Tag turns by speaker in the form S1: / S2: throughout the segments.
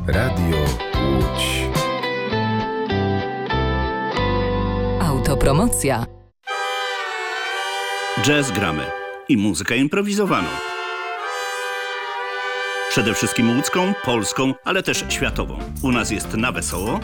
S1: Radio Łódź.
S2: Autopromocja.
S3: Jazz gramy i muzykę improwizowaną. Przede wszystkim łódzką, polską, ale też światową. U nas jest na wesoło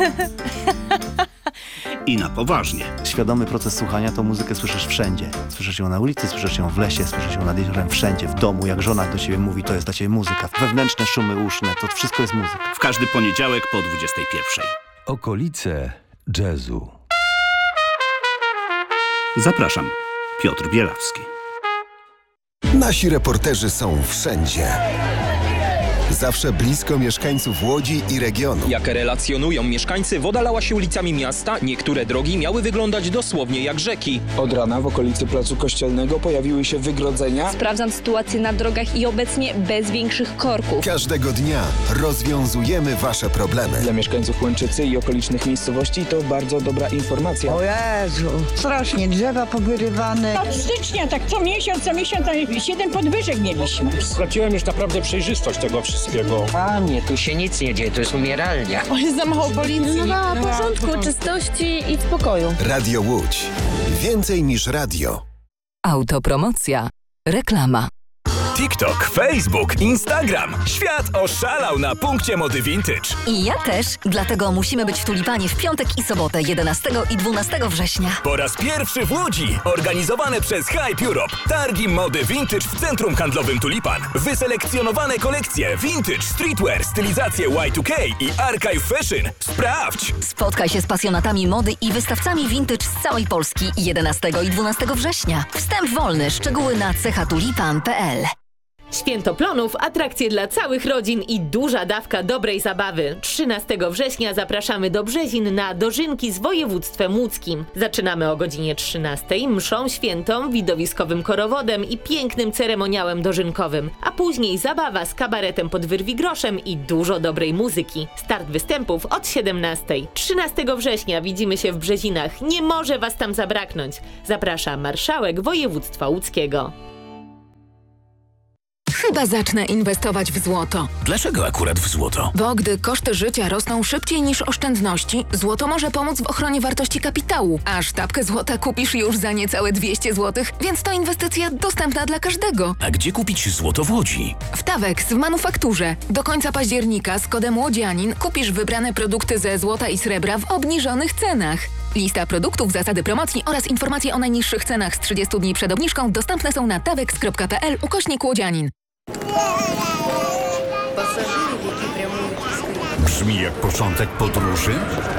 S3: i na poważnie.
S4: Świadomy proces słuchania to muzykę słyszysz wszędzie. Słyszysz ją na ulicy, słyszysz ją w lesie, słyszysz ją nad jeziorem, wszędzie, w domu. Jak żona do ciebie mówi, to jest dla ciebie muzyka. Wewnętrzne szumy uszne, to wszystko jest muzyka.
S3: W każdy poniedziałek po 21:00.
S1: Okolice jazzu.
S3: Zapraszam, Piotr Bielawski.
S5: Nasi reporterzy są wszędzie. Zawsze blisko mieszkańców Łodzi i regionu.
S6: Jak relacjonują mieszkańcy, woda lała się ulicami miasta, niektóre drogi miały wyglądać dosłownie jak rzeki.
S7: Od rana w okolicy Placu Kościelnego pojawiły się wygrodzenia.
S8: Sprawdzam sytuację na drogach i obecnie bez większych korków.
S5: Każdego dnia rozwiązujemy wasze problemy.
S7: Dla mieszkańców Łęczycy i okolicznych miejscowości to bardzo dobra informacja.
S9: O Jezu, strasznie drzewa powyrywane.
S10: Od stycznia, tak co miesiąc, 7 podwyżek mieliśmy.
S11: Straciłem już naprawdę przejrzystość tego wszystkiego.
S12: Panie, tu się nic nie dzieje, to jest umieralnia.
S13: O, jest za mało policji.
S8: No ma porządku, czystości i spokoju.
S5: Radio Łódź. Więcej niż radio.
S2: Autopromocja. Reklama.
S14: TikTok, Facebook, Instagram. Świat oszalał na punkcie mody vintage.
S15: I ja też, dlatego musimy być w Tulipanie w piątek i sobotę 11 i 12 września.
S14: Po raz pierwszy w Łodzi, organizowane przez Hype Europe. Targi mody vintage w centrum handlowym Tulipan. Wyselekcjonowane kolekcje vintage, streetwear, stylizacje Y2K i archive fashion. Sprawdź!
S15: Spotkaj się z pasjonatami mody i wystawcami vintage z całej Polski 11 i 12 września. Wstęp wolny, szczegóły na cechatulipan.pl.
S16: Święto Plonów, atrakcje dla całych rodzin i duża dawka dobrej zabawy. 13 września zapraszamy do Brzezin na dożynki z województwem łódzkim. Zaczynamy o godzinie 13:00 mszą świętą, widowiskowym korowodem i pięknym ceremoniałem dożynkowym. A później zabawa z kabaretem pod Wyrwigroszem i dużo dobrej muzyki. Start występów od 17:00. 13 września widzimy się w Brzezinach. Nie może was tam zabraknąć. Zaprasza marszałek województwa łódzkiego.
S17: Chyba zacznę inwestować w złoto.
S14: Dlaczego akurat w złoto?
S17: Bo gdy koszty życia rosną szybciej niż oszczędności, złoto może pomóc w ochronie wartości kapitału. A sztabkę złota kupisz już za niecałe 200 zł, więc to inwestycja dostępna dla każdego.
S14: A gdzie kupić złoto w Łodzi?
S17: W Tawex w manufakturze. Do końca października z kodem Łodzianin kupisz wybrane produkty ze złota i srebra w obniżonych cenach. Lista produktów, zasady promocji oraz informacje o najniższych cenach z 30 dni przed obniżką dostępne są na tawex.pl/Łodzianin.
S14: Brzmi jak początek podróży?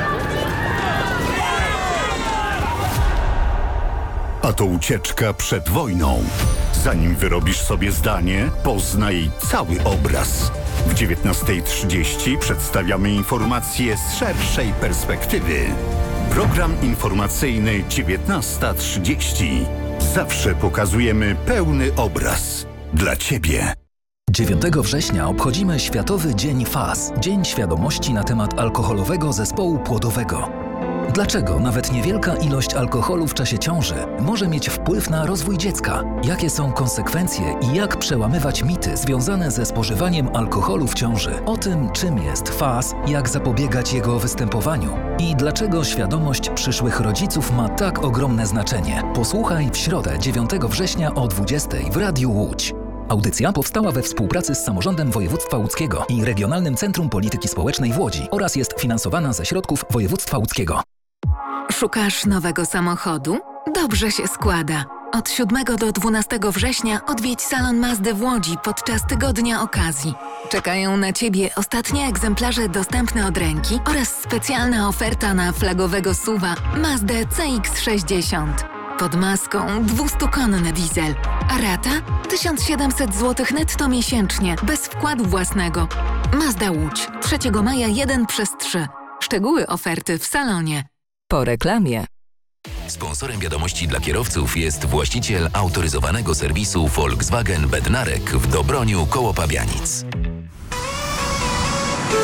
S14: A to ucieczka przed wojną. Zanim wyrobisz sobie zdanie, poznaj cały obraz. W 19:30 przedstawiamy informacje z szerszej perspektywy. Program informacyjny 19:30. Zawsze pokazujemy pełny obraz. Dla Ciebie.
S18: 9 września obchodzimy Światowy Dzień FAS, Dzień Świadomości na temat alkoholowego zespołu płodowego. Dlaczego nawet niewielka ilość alkoholu w czasie ciąży może mieć wpływ na rozwój dziecka? Jakie są konsekwencje i jak przełamywać mity związane ze spożywaniem alkoholu w ciąży? O tym, czym jest FAS, jak zapobiegać jego występowaniu i dlaczego świadomość przyszłych rodziców ma tak ogromne znaczenie. Posłuchaj w środę 9 września o 20:00 w Radiu Łódź. Audycja powstała we współpracy z Samorządem Województwa Łódzkiego i Regionalnym Centrum Polityki Społecznej w Łodzi oraz jest finansowana ze środków województwa łódzkiego.
S17: Szukasz nowego samochodu? Dobrze się składa. Od 7 do 12 września odwiedź salon Mazdy w Łodzi podczas tygodnia okazji. Czekają na Ciebie ostatnie egzemplarze dostępne od ręki oraz specjalna oferta na flagowego SUV-a Mazdę CX-60. Pod maską 200-konny diesel, a rata 1700 zł netto miesięcznie, bez wkładu własnego. Mazda Łódź, 3 maja 1/3. Szczegóły oferty w salonie.
S2: Po reklamie.
S19: Sponsorem wiadomości dla kierowców jest właściciel autoryzowanego serwisu Volkswagen Bednarek w Dobroniu koło Pabianic.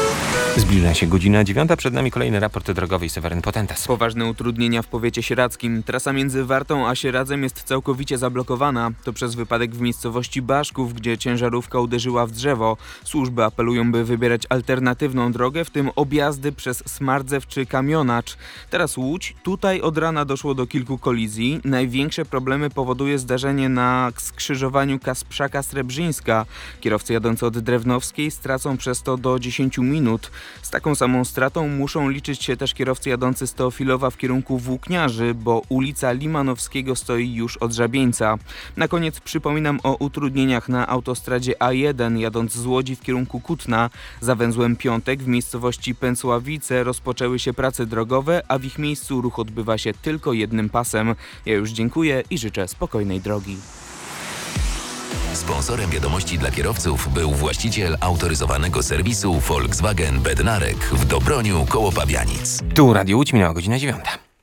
S13: Zbliża się godzina 9, przed nami kolejny raport drogowy i Seweryn Potentas.
S20: Poważne utrudnienia w powiecie sieradzkim. Trasa między Wartą a Sieradzem jest całkowicie zablokowana. To przez wypadek w miejscowości Baszków, gdzie ciężarówka uderzyła w drzewo. Służby apelują, by wybierać alternatywną drogę, w tym objazdy przez Smardzew czy Kamionacz. Teraz Łódź. Tutaj od rana doszło do kilku kolizji. Największe problemy powoduje zdarzenie na skrzyżowaniu Kasprzaka-Srebrzyńska. Kierowcy jadący od Drewnowskiej stracą przez to do 10 minut. Z taką samą stratą muszą liczyć się też kierowcy jadący z Teofilowa w kierunku Włókniarzy, bo ulica Limanowskiego stoi już od Żabieńca. Na koniec przypominam o utrudnieniach na autostradzie A1 jadąc z Łodzi w kierunku Kutna. Za węzłem Piątek w miejscowości Pęcławice rozpoczęły się prace drogowe, a w ich miejscu ruch odbywa się tylko jednym pasem. Ja już dziękuję i życzę spokojnej drogi.
S19: Sponsorem wiadomości dla kierowców był właściciel autoryzowanego serwisu Volkswagen Bednarek w Dobroniu koło Pabianic.
S13: Tu Radio Łódź, minęła godzina 9.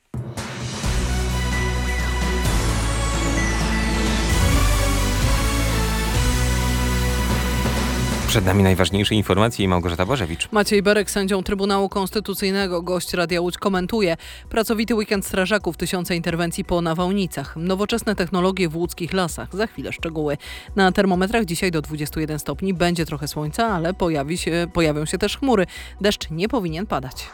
S13: Przed nami najważniejsze informacje i Małgorzata Bożewicz.
S21: Maciej Berek, sędzią Trybunału Konstytucyjnego, gość Radia Łódź, komentuje. Pracowity weekend strażaków, tysiące interwencji po nawałnicach. Nowoczesne technologie w łódzkich lasach. Za chwilę szczegóły. Na termometrach dzisiaj do 21 stopni. Będzie trochę słońca, ale pojawią się też chmury. Deszcz nie powinien padać.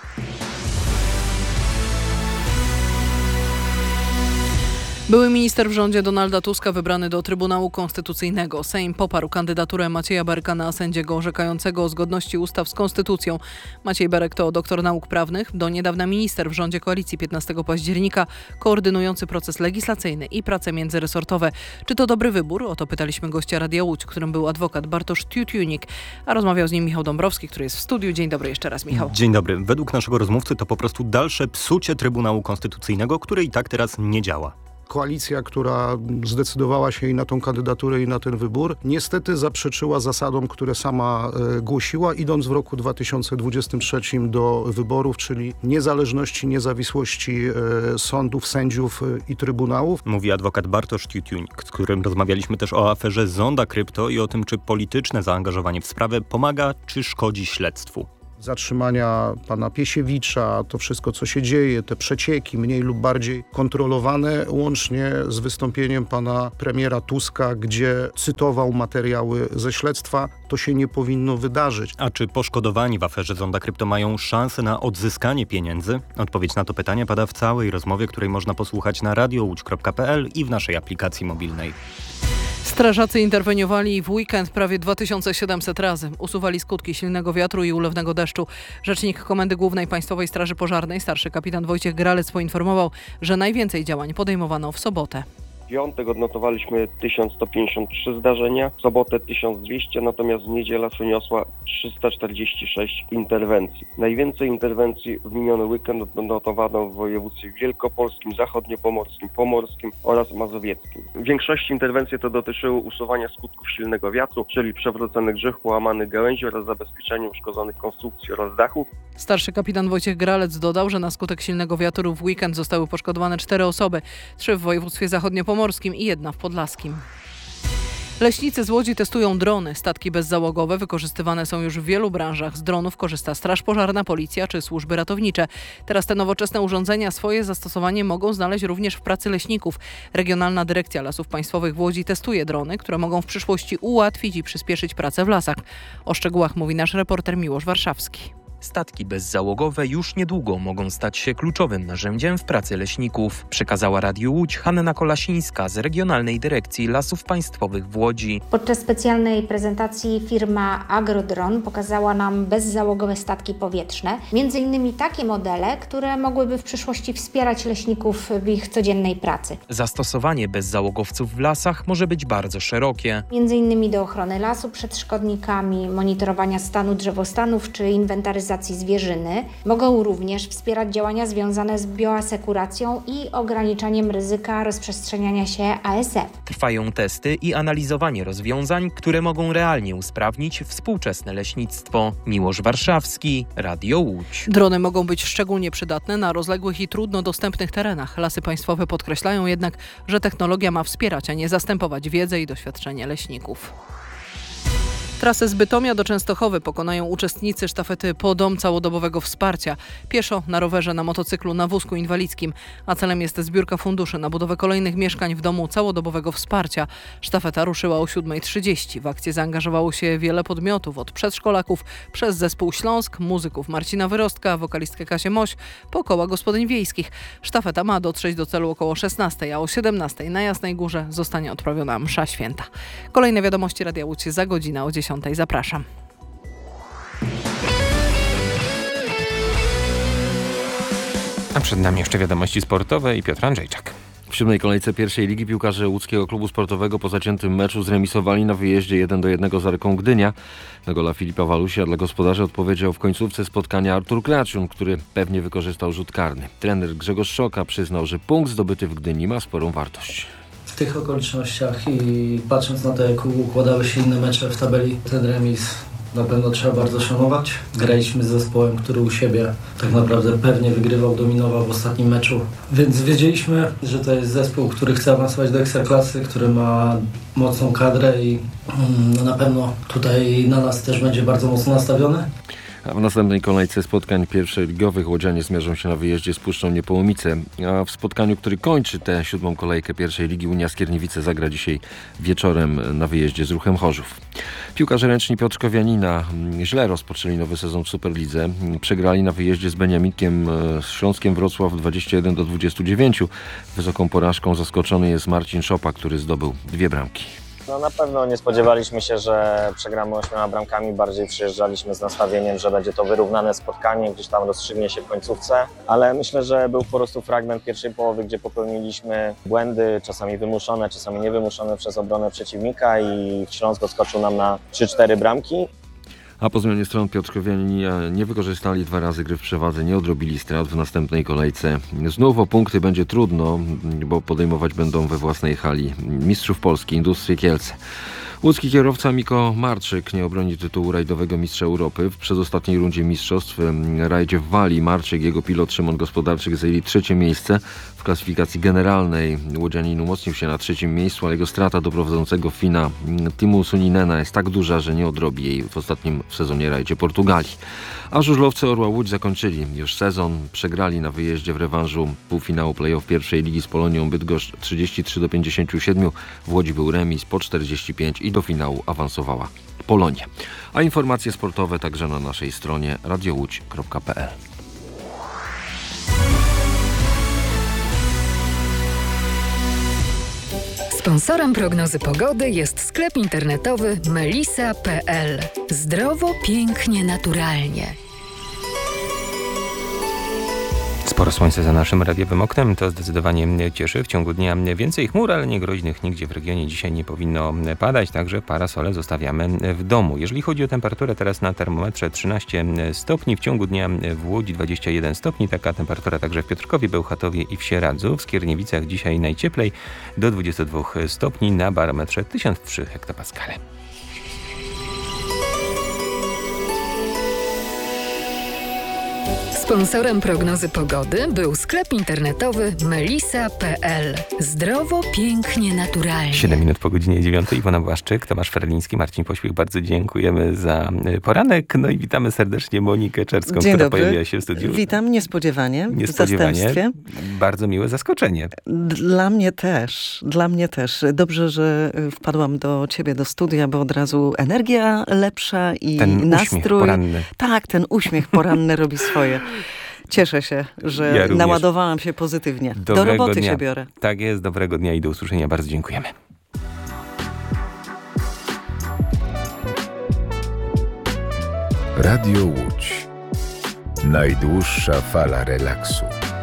S21: Były minister w rządzie Donalda Tuska wybrany do Trybunału Konstytucyjnego. Sejm poparł kandydaturę Macieja Berka na sędziego orzekającego o zgodności ustaw z konstytucją. Maciej Berek to doktor nauk prawnych, do niedawna minister w rządzie koalicji 15 października, koordynujący proces legislacyjny i prace międzyresortowe. Czy to dobry wybór? O to pytaliśmy gościa Radia Łódź, którym był adwokat Bartosz Tiutiunik, a rozmawiał z nim Michał Dąbrowski, który jest w studiu. Dzień dobry jeszcze raz, Michał.
S22: Dzień dobry. Według naszego rozmówcy to po prostu dalsze psucie Trybunału Konstytucyjnego, który i tak teraz nie działa.
S23: Koalicja, która zdecydowała się i na tą kandydaturę i na ten wybór, niestety zaprzeczyła zasadom, które sama głosiła, idąc w roku 2023 do wyborów, czyli niezależności, niezawisłości sądów, sędziów i trybunałów.
S22: Mówi adwokat Bartosz Tiutiunik, z którym rozmawialiśmy też o aferze Zonda Krypto i o tym, czy polityczne zaangażowanie w sprawę pomaga, czy szkodzi śledztwu.
S23: Zatrzymania pana Piesiewicza, to wszystko, co się dzieje, te przecieki mniej lub bardziej kontrolowane, łącznie z wystąpieniem pana premiera Tuska, gdzie cytował materiały ze śledztwa, to się nie powinno wydarzyć.
S22: A czy poszkodowani w aferze Zonda Krypto mają szansę na odzyskanie pieniędzy? Odpowiedź na to pytanie pada w całej rozmowie, której można posłuchać na radiołódź.pl i w naszej aplikacji mobilnej.
S21: Strażacy interweniowali w weekend prawie 2700 razy. Usuwali skutki silnego wiatru i ulewnego deszczu. Rzecznik Komendy Głównej Państwowej Straży Pożarnej, starszy kapitan Wojciech Gralec, poinformował, że najwięcej działań podejmowano w sobotę.
S24: W piątek odnotowaliśmy 1153 zdarzenia, w sobotę 1200, natomiast niedziela przyniosła 346 interwencji. Najwięcej interwencji w miniony weekend odnotowano w województwie wielkopolskim, zachodniopomorskim, pomorskim oraz mazowieckim. W większości interwencji to dotyczyły usuwania skutków silnego wiatru, czyli przewróconych drzew, połamanych gałęzi oraz zabezpieczenia uszkodzonych konstrukcji oraz dachów.
S21: Starszy kapitan Wojciech Gralec dodał, że na skutek silnego wiatru w weekend zostały poszkodowane 4 osoby, 3 w województwie zachodniopomorskim i 1 w podlaskim. Leśnicy z Łodzi testują drony. Statki bezzałogowe wykorzystywane są już w wielu branżach. Z dronów korzysta Straż Pożarna, Policja czy służby ratownicze. Teraz te nowoczesne urządzenia swoje zastosowanie mogą znaleźć również w pracy leśników. Regionalna Dyrekcja Lasów Państwowych w Łodzi testuje drony, które mogą w przyszłości ułatwić i przyspieszyć pracę w lasach. O szczegółach mówi nasz reporter Miłosz Warszawski.
S6: Statki bezzałogowe już niedługo mogą stać się kluczowym narzędziem w pracy leśników, przekazała Radiu Łódź Hanna Kolasińska z Regionalnej Dyrekcji Lasów Państwowych w Łodzi.
S25: Podczas specjalnej prezentacji firma Agrodron pokazała nam bezzałogowe statki powietrzne, między innymi takie modele, które mogłyby w przyszłości wspierać leśników w ich codziennej pracy.
S6: Zastosowanie bezzałogowców w lasach może być bardzo szerokie.
S25: Między innymi do ochrony lasu przed szkodnikami, monitorowania stanu drzewostanów czy inwentaryzacji zwierzyny. Mogą również wspierać działania związane z bioasekuracją i ograniczaniem ryzyka rozprzestrzeniania się ASF.
S6: Trwają testy i analizowanie rozwiązań, które mogą realnie usprawnić współczesne leśnictwo. Miłosz Warszawski, Radio Łódź.
S21: Drony mogą być szczególnie przydatne na rozległych i trudno dostępnych terenach. Lasy Państwowe podkreślają jednak, że technologia ma wspierać, a nie zastępować wiedzę i doświadczenie leśników. Trasę z Bytomia do Częstochowy pokonają uczestnicy sztafety po dom całodobowego wsparcia. Pieszo, na rowerze, na motocyklu, na wózku inwalidzkim. A celem jest zbiórka funduszy na budowę kolejnych mieszkań w domu całodobowego wsparcia. Sztafeta ruszyła o 7:30. W akcję zaangażowało się wiele podmiotów, od przedszkolaków przez zespół Śląsk, muzyków Marcina Wyrostka, wokalistkę Kasię Moś, po koła gospodyń wiejskich. Sztafeta ma dotrzeć do celu około 16, a o 17 na Jasnej Górze zostanie odprawiona msza święta. Kolejne wiadomości Radia Łódź za godzinę o 10. Zapraszam.
S13: A przed nami jeszcze wiadomości sportowe i Piotr Andrzejczak.
S1: W 7. kolejce pierwszej ligi piłkarze łódzkiego klubu sportowego po zaciętym meczu zremisowali na wyjeździe 1-1 z Arką Gdynia. Na gola Filipa Walusia dla gospodarzy odpowiedział w końcówce spotkania Artur Kraciun, który pewnie wykorzystał rzut karny. Trener Grzegorz Szoka przyznał, że punkt zdobyty w Gdyni ma sporą wartość.
S3: W tych okolicznościach i patrząc na to, jak układały się inne mecze w tabeli, ten remis na pewno trzeba bardzo szanować. Graliśmy z zespołem, który u siebie tak naprawdę pewnie wygrywał, dominował w ostatnim meczu. Więc wiedzieliśmy, że to jest zespół, który chce awansować do Ekstraklasy, który ma mocną kadrę i na pewno tutaj na nas też będzie bardzo mocno nastawiony.
S1: A w następnej kolejce spotkań pierwszoligowych łodzianie zmierzą się na wyjeździe z Puszczą Niepołomice. A w spotkaniu, który kończy tę 7. kolejkę pierwszej ligi, Unia Skierniewice zagra dzisiaj wieczorem na wyjeździe z Ruchem Chorzów. Piłkarze ręczni Piotrkowianina źle rozpoczęli nowy sezon w Superlidze. Przegrali na wyjeździe z Beniaminkiem z Śląskiem Wrocław 21-29. Wysoką porażką zaskoczony jest Marcin Szopa, który zdobył 2 bramki.
S4: No na pewno nie spodziewaliśmy się, że przegramy 8 bramkami, bardziej przyjeżdżaliśmy z nastawieniem, że będzie to wyrównane spotkanie, gdzieś tam rozstrzygnie się w końcówce, ale myślę, że był po prostu fragment pierwszej połowy, gdzie popełniliśmy błędy, czasami wymuszone, czasami niewymuszone przez obronę przeciwnika i Śląsk odskoczył nam na 3-4 bramki.
S1: A po zmianie stron Piotrkowianie nie wykorzystali 2 razy gry w przewadze, nie odrobili strat w następnej kolejce. Znów o punkty będzie trudno, bo podejmować będą we własnej hali mistrzów Polski, Industrii Kielce. Łódzki kierowca Miko Marczyk nie obroni tytułu rajdowego mistrza Europy. W przedostatniej rundzie mistrzostw rajdzie w Walii Marczyk i jego pilot Szymon Gospodarczyk zajęli 3. miejsce. W klasyfikacji generalnej łodzianin umocnił się na 3. miejscu, ale jego strata do prowadzącego Fina Timu Suninena jest tak duża, że nie odrobi jej w ostatnim sezonie rajdzie Portugalii. A żużlowcy Orła Łódź zakończyli już sezon. Przegrali na wyjeździe w rewanżu półfinału play-off pierwszej ligi z Polonią Bydgoszcz 33-57. W Łodzi był remis po 45 i do finału awansowała Polonia. A informacje sportowe także na naszej stronie radiołódź.pl.
S17: Sponsorem prognozy pogody jest sklep internetowy melisa.pl. Zdrowo, pięknie, naturalnie.
S13: Sporo słońca za naszym radiowym oknem, to zdecydowanie cieszy. W ciągu dnia więcej chmur, ale nie groźnych nigdzie w regionie dzisiaj nie powinno padać, także parasole zostawiamy w domu. Jeżeli chodzi o temperaturę, teraz na termometrze 13 stopni, w ciągu dnia w Łodzi 21 stopni, taka temperatura także w Piotrkowie, Bełchatowie i w Sieradzu. W Skierniewicach dzisiaj najcieplej do 22 stopni, na barometrze 1003 hektopaskale.
S17: Sponsorem prognozy pogody był sklep internetowy melisa.pl. Zdrowo, pięknie, naturalnie.
S13: 7 minut po godzinie 9. Iwona Błaszczyk, Tomasz Ferliński, Marcin Pośpiech. Bardzo dziękujemy za poranek. No i witamy serdecznie Monikę Czerską,
S7: Dzień
S13: która
S7: dobry.
S13: pojawiła się w studiu.
S7: Witam niespodziewanie. W zastępstwie.
S13: Bardzo miłe zaskoczenie.
S7: Dla mnie też. Dobrze, że wpadłam do ciebie do studia, bo od razu energia lepsza i
S13: ten
S7: nastrój.
S13: Uśmiech poranny.
S7: Tak, ten uśmiech poranny robi swoje. Cieszę się, że
S13: ja
S7: naładowałam się pozytywnie. Do roboty się biorę.
S13: Tak jest, dobrego dnia i do usłyszenia. Bardzo dziękujemy.
S9: Radio Łódź. Najdłuższa fala relaksu.